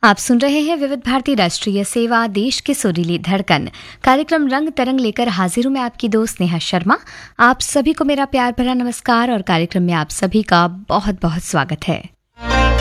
आप सुन रहे हैं विविध भारती राष्ट्रीय सेवा, देश की सुरीली धड़कन। कार्यक्रम रंग तरंग लेकर हाजिर हूं मैं आपकी दोस्त नेहा शर्मा। आप सभी को मेरा प्यार भरा नमस्कार और कार्यक्रम में आप सभी का बहुत बहुत स्वागत है।